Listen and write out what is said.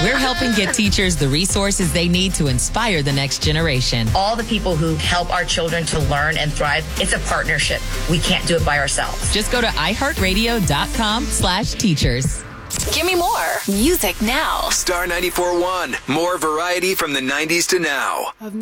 We're helping get teachers the resources they need to inspire the next generation. All the people who help our children to learn and thrive, it's a partnership. We can't do it by ourselves. Just go to iHeartRadio.com/teachers. Give me more music now. Star 94.1. More variety from the 90s to now.